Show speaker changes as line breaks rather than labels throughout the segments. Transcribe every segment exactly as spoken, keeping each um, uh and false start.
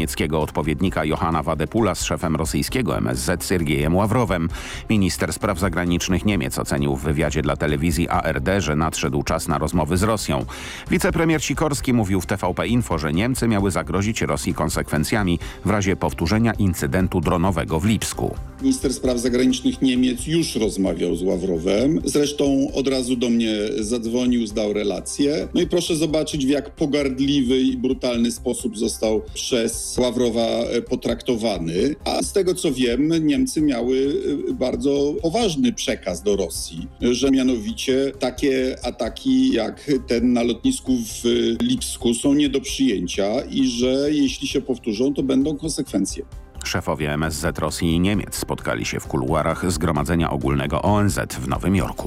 niemieckiego odpowiednika Johanna Wadepula z szefem rosyjskiego M S Z Siergiejem Ławrowem. Minister spraw zagranicznych Niemiec ocenił w wywiadzie dla telewizji A R D, że nadszedł czas na rozmowy z Rosją. Wicepremier Sikorski mówił w T V P Info, że Niemcy miały zagrozić Rosji konsekwencjami w razie powtórzenia incydentu dronowego w Lipsku.
Minister spraw zagranicznych Niemiec już rozmawiał z Ławrowem. Zresztą od razu do mnie zadzwonił, zdał relację. No i proszę zobaczyć, w jak pogardliwy i brutalny sposób został przez Ławrowa potraktowany. A z tego co wiem, Niemcy miały bardzo poważny przekaz do Rosji, że mianowicie takie ataki jak ten na lotnisku w Lipsku są nie do przyjęcia i że jeśli się powtórzą, to będą konsekwencje.
Szefowie M S Z Rosji i Niemiec spotkali się w kuluarach Zgromadzenia Ogólnego O N Z w Nowym Jorku.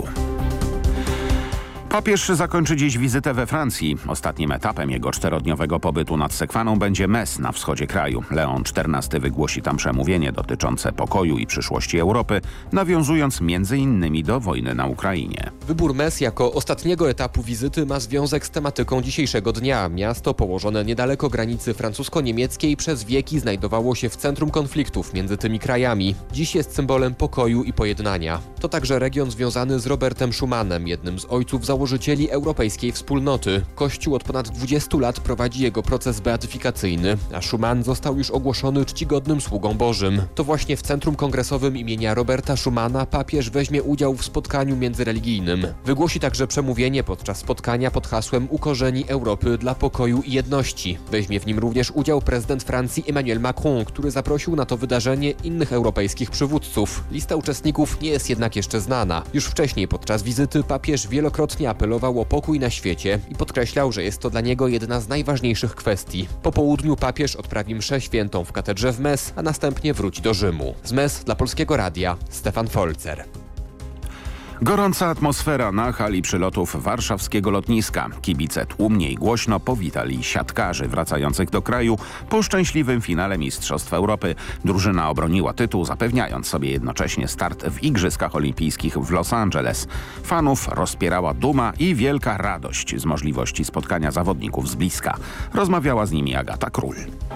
Papież zakończy dziś wizytę we Francji. Ostatnim etapem jego czterodniowego pobytu nad Sekwaną będzie Metz na wschodzie kraju. Leon czternasty wygłosi tam przemówienie dotyczące pokoju i przyszłości Europy, nawiązując między innymi do wojny na Ukrainie.
Wybór Metz jako ostatniego etapu wizyty ma związek z tematyką dzisiejszego dnia. Miasto położone niedaleko granicy francusko-niemieckiej przez wieki znajdowało się w centrum konfliktów między tymi krajami. Dziś jest symbolem pokoju i pojednania. To także region związany z Robertem Schumanem, jednym z ojców założycieli Europejskiej Wspólnoty. Kościół od ponad dwudziestu lat prowadzi jego proces beatyfikacyjny, a Schuman został już ogłoszony czcigodnym sługą Bożym. To właśnie w Centrum Kongresowym imienia Roberta Schumana papież weźmie udział w spotkaniu międzyreligijnym. Wygłosi także przemówienie podczas spotkania pod hasłem Ukorzeni Europy dla pokoju i jedności. Weźmie w nim również udział prezydent Francji Emmanuel Macron, który zaprosił na to wydarzenie innych europejskich przywódców. Lista uczestników nie jest jednak jeszcze znana. Już wcześniej podczas wizyty papież wielokrotnie apelował o pokój na świecie i podkreślał, że jest to dla niego jedna z najważniejszych kwestii. Po południu papież odprawi mszę świętą w katedrze w Metz, a następnie wróci do Rzymu. Z Metz dla Polskiego Radia Stefan Folzer.
Gorąca atmosfera na hali przylotów warszawskiego lotniska. Kibice tłumnie i głośno powitali siatkarzy wracających do kraju po szczęśliwym finale Mistrzostw Europy. Drużyna obroniła tytuł, zapewniając sobie jednocześnie start w Igrzyskach Olimpijskich w Los Angeles. Fanów rozpierała duma i wielka radość z możliwości spotkania zawodników z bliska. Rozmawiała z nimi Agata Król.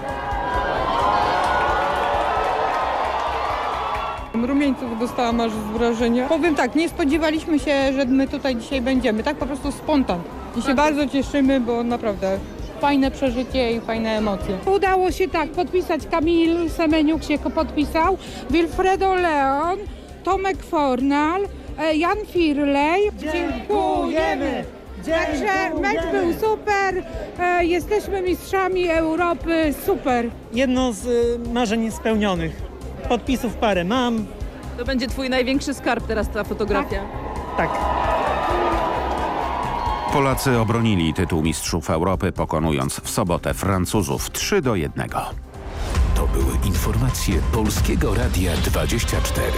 Rumieńców dostałam aż z wrażenia. Powiem tak, nie spodziewaliśmy się, że my tutaj dzisiaj będziemy. Tak po prostu spontan. I się bardzo cieszymy, bo naprawdę fajne przeżycie i fajne emocje.
Udało się tak podpisać, Kamil Semeniuk się podpisał, Wilfredo Leon, Tomek Fornal, Jan Firlej.
Dziękujemy!
Także mecz był super, e, jesteśmy mistrzami Europy, super.
Jedno z y, marzeń spełnionych. Podpisów parę mam.
To będzie twój największy skarb teraz, ta fotografia.
Tak.
Polacy obronili tytuł Mistrzów Europy, pokonując w sobotę Francuzów trzy do jednego.
To były informacje Polskiego Radia dwadzieścia cztery.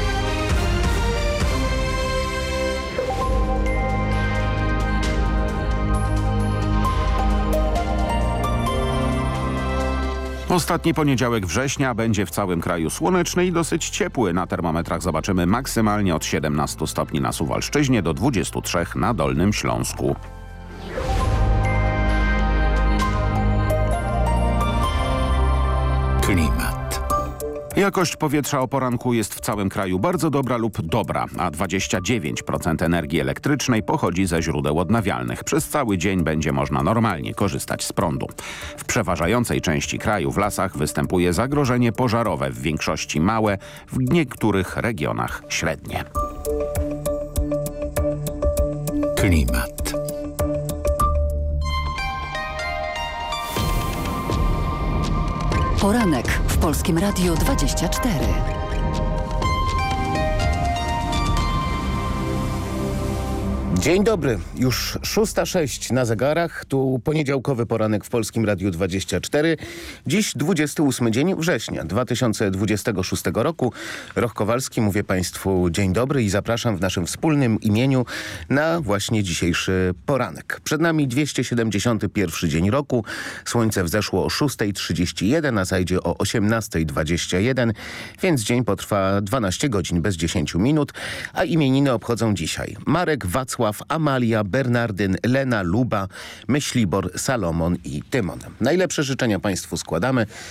Ostatni poniedziałek września będzie w całym kraju słoneczny i dosyć ciepły. Na termometrach zobaczymy maksymalnie od siedemnastu stopni na Suwalszczyźnie do dwudziestu trzech na Dolnym Śląsku.
Klimat.
Jakość powietrza o poranku jest w całym kraju bardzo dobra lub dobra, a dwadzieścia dziewięć procent energii elektrycznej pochodzi ze źródeł odnawialnych. Przez cały dzień będzie można normalnie korzystać z prądu. W przeważającej części kraju w lasach występuje zagrożenie pożarowe, w większości małe, w niektórych regionach średnie.
Klimat.
Poranek w Polskim Radiu dwadzieścia cztery.
Dzień dobry, już szósta sześć na zegarach, tu poniedziałkowy poranek w Polskim Radiu dwadzieścia cztery. Dziś dwudziesty ósmy dzień września dwa tysiące dwudziestego szóstego roku. Roch Kowalski, mówię Państwu dzień dobry i zapraszam w naszym wspólnym imieniu na właśnie dzisiejszy poranek. Przed nami dwieście siedemdziesiąty pierwszy dzień roku. Słońce wzeszło o szósta trzydzieści jeden, a zajdzie o osiemnasta dwadzieścia jeden, więc dzień potrwa dwanaście godzin bez dziesięciu minut, a imieniny obchodzą dzisiaj Marek, Wacław, Amalia, Bernardyn, Lena, Luba, Myślibor, Salomon i Tymon. Najlepsze życzenia Państwu składamy